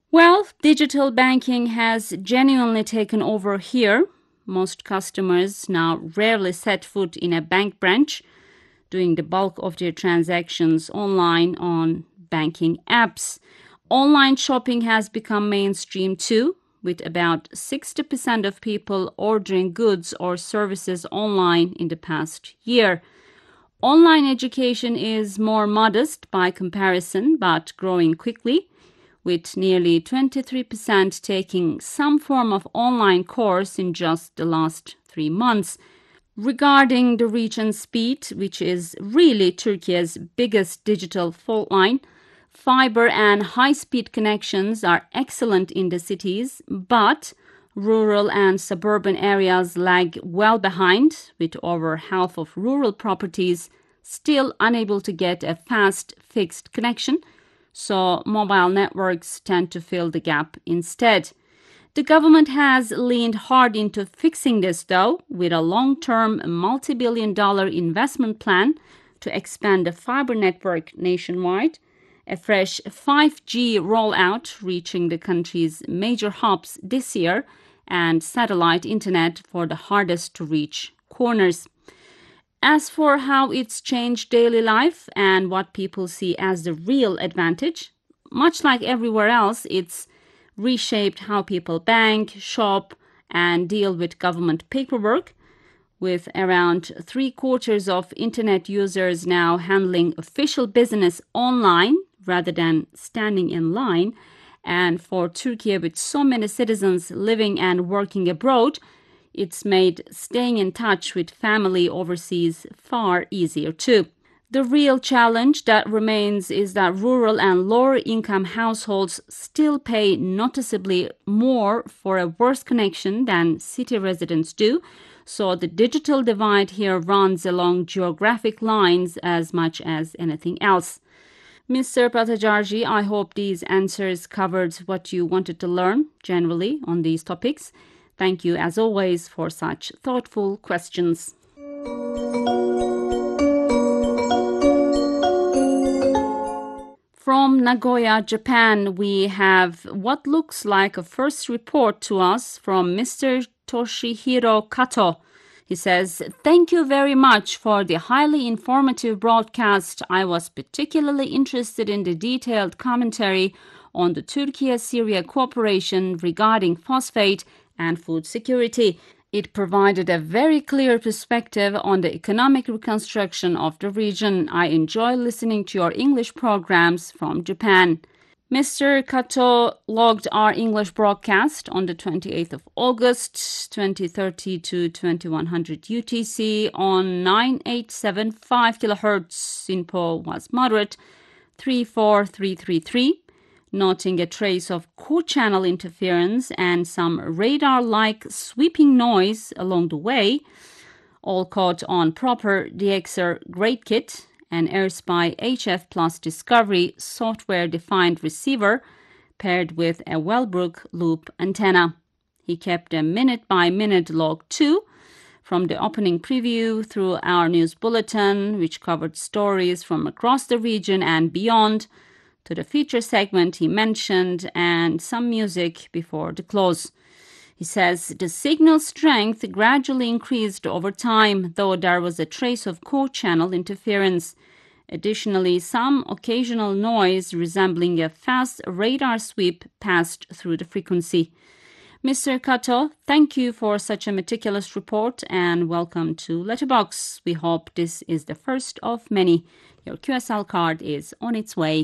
Well, digital banking has genuinely taken over here. Most customers now rarely set foot in a bank branch, doing the bulk of their transactions online on banking apps. Online shopping has become mainstream too, with about 60% of people ordering goods or services online in the past year. Online education is more modest by comparison, but growing quickly, with nearly 23% taking some form of online course in just the last 3 months. Regarding the reach and speed, which is really Turkey's biggest digital fault line, fiber and high-speed connections are excellent in the cities, but rural and suburban areas lag well behind, with over half of rural properties still unable to get a fast fixed connection, so mobile networks tend to fill the gap instead. The government has leaned hard into fixing this, though, with a long-term multi-billion-dollar investment plan to expand the fiber network nationwide, a fresh 5G rollout reaching the country's major hubs this year, and satellite internet for the hardest-to-reach corners. As for how it's changed daily life and what people see as the real advantage, much like everywhere else, it's reshaped how people bank, shop, and deal with government paperwork, with around 3/4 of internet users now handling official business online rather than standing in line. And for Turkey, with so many citizens living and working abroad, it's made staying in touch with family overseas far easier too. The real challenge that remains is that rural and lower income households still pay noticeably more for a worse connection than city residents do, so the digital divide here runs along geographic lines as much as anything else. Mr. Patajarji, I hope these answers covered what you wanted to learn generally on these topics. Thank you, as always, for such thoughtful questions. From Nagoya, Japan, we have what looks like a first report to us from Mr. Toshihiro Kato. He says, "Thank you very much for the highly informative broadcast. I was particularly interested in the detailed commentary on the Turkey-Syria cooperation regarding phosphate and food security. It provided a very clear perspective on the economic reconstruction of the region. I enjoy listening to your English programs from Japan." Mr. Kato logged our English broadcast on the 28th of August, 2030 to 2100 UTC on 9875 kHz. SINPO was moderate, 34333. Noting a trace of co-channel interference and some radar-like sweeping noise along the way, all caught on proper DXR Great Kit, an AirSpy HF Plus Discovery software-defined receiver paired with a Wellbrook loop antenna. He kept a minute-by-minute log too, from the opening preview through our news bulletin, which covered stories from across the region and beyond, to the feature segment he mentioned, and some music before the close. He says the signal strength gradually increased over time, though there was a trace of co-channel interference. Additionally, some occasional noise resembling a fast radar sweep passed through the frequency. Mr. Kato, thank you for such a meticulous report and welcome to Letterbox. We hope this is the first of many. Your QSL card is on its way.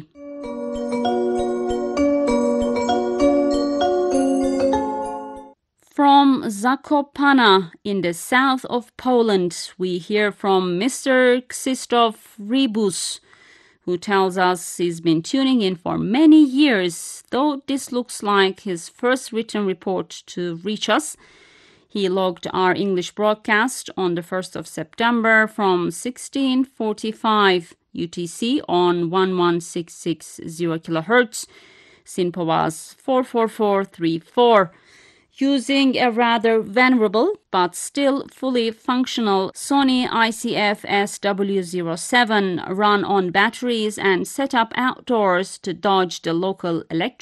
From Zakopane in the south of Poland, we hear from Mr. Krzysztof Rebus, who tells us he's been tuning in for many years, though this looks like his first written report to reach us. He logged our English broadcast on the 1st of September from 1645 UTC on 11660 kHz. SINPO was 44434. Using a rather venerable but still fully functional Sony ICF SW07 run on batteries and set up outdoors to dodge the local electric